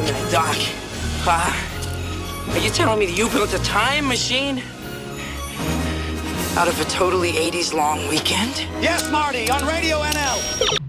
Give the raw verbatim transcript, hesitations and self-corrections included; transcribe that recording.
Doc, uh, are you telling me that you built a time machine out of a totally eighties long weekend? Yes, Marty, on Radio N L.